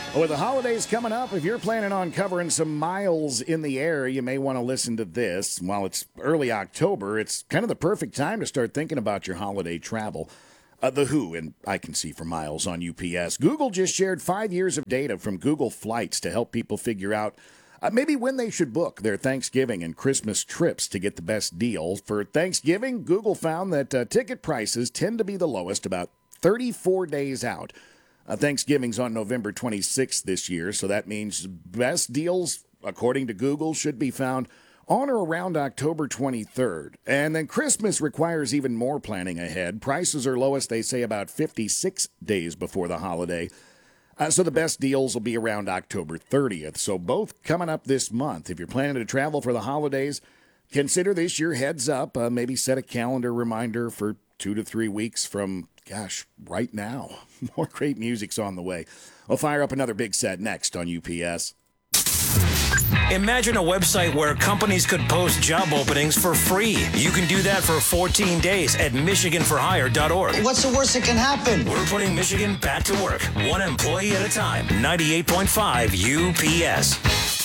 With the holidays coming up, if you're planning on covering some miles in the air, you may want to listen to this. While it's early October, it's kind of the perfect time to start thinking about your holiday travel. The Who, and I can see for miles on UPS. Google just shared 5 years of data from Google Flights to help people figure out maybe when they should book their Thanksgiving and Christmas trips to get the best deal. For Thanksgiving, Google found that ticket prices tend to be the lowest about 34 days out. Thanksgiving's on November 26th this year, so that means best deals, according to Google, should be found on or around October 23rd. And then Christmas requires even more planning ahead. Prices are lowest, they say, about 56 days before the holiday. So the best deals will be around October 30th. So both coming up this month. If you're planning to travel for the holidays, consider this your heads up. Maybe set a calendar reminder for 2 to 3 weeks from, right now. More great music's on the way. We'll fire up another big set next on UPS. Imagine a website where companies could post job openings for free. You can do that for 14 days at MichiganForHire.org. What's the worst that can happen? We're putting Michigan back to work, one employee at a time. 98.5 UPS.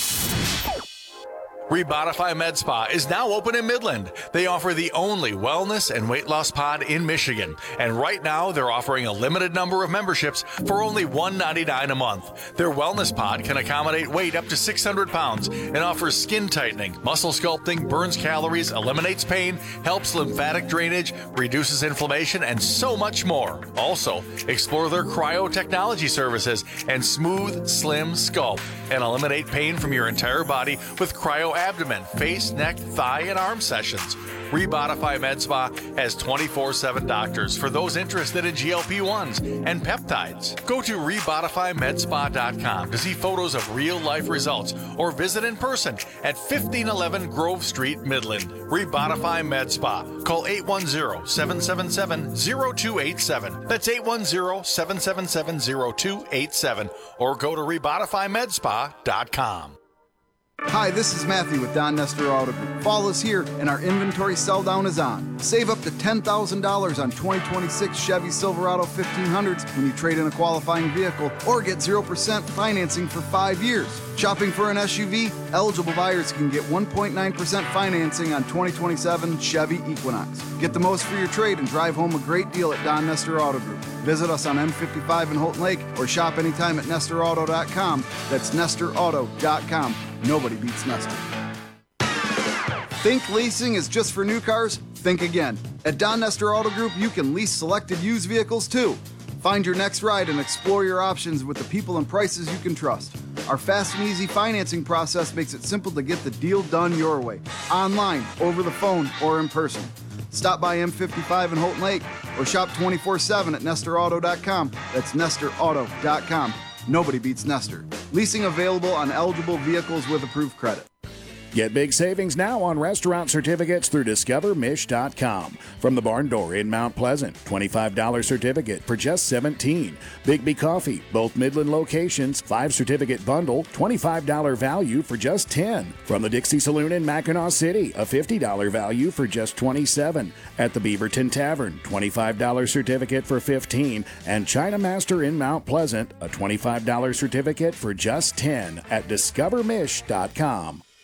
Rebodify Med Spa is now open in Midland. They offer the only wellness and weight loss pod in Michigan. And right now, they're offering a limited number of memberships for only $199 a month. Their wellness pod can accommodate weight up to 600 pounds and offers skin tightening, muscle sculpting, burns calories, eliminates pain, helps lymphatic drainage, reduces inflammation, and so much more. Also, explore their cryo technology services and smooth, slim sculpt and eliminate pain from your entire body with cryo abdomen, face, neck, thigh, and arm sessions. Rebodify Med Spa has 24/7 doctors for those interested in GLP-1s and peptides. Go to rebodifymedspa.com to see photos of real-life results or visit in person at 1511 Grove Street, Midland. Rebodify Med Spa. Call 810-777-0287. That's 810-777-0287 or go to rebodifymedspa.com. Hi, this is Matthew with Don Nestor Auto Group. Fall is here and our inventory sell down is on. Save up to $10,000 on 2026 Chevy Silverado 1500s when you trade in a qualifying vehicle or get 0% financing for 5 years. Shopping for an SUV? Eligible buyers can get 1.9% financing on 2027 Chevy Equinox. Get the most for your trade and drive home a great deal at Don Nestor Auto Group. Visit us on M55 in Houghton Lake or shop anytime at NestorAuto.com. That's NestorAuto.com. Nobody beats Nestor. Think leasing is just for new cars? Think again. At Don Nestor Auto Group, you can lease selected used vehicles too. Find your next ride and explore your options with the people and prices you can trust. Our fast and easy financing process makes it simple to get the deal done your way, online, over the phone, or in person. Stop by M55 in Houghton Lake or shop 24/7 at NestorAuto.com. That's NestorAuto.com. Nobody beats Nestor. Leasing available on eligible vehicles with approved credit. Get big savings now on restaurant certificates through DiscoverMish.com. From the Barn Door in Mount Pleasant, $25 certificate for just $17. Bigby Coffee, both Midland locations, 5 certificate bundle, $25 value for just $10. From the Dixie Saloon in Mackinac City, a $50 value for just $27. At the Beaverton Tavern, $25 certificate for $15. And China Master in Mount Pleasant, a $25 certificate for just $10 at DiscoverMish.com.